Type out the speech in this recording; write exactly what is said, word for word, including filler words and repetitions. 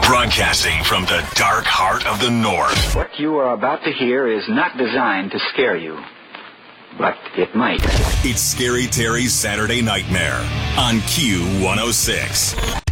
Broadcasting from the dark heart of the North. What you are about to hear is not designed to scare you, but it might. It's Scary Terry's Saturday Nightmare on Q one oh six.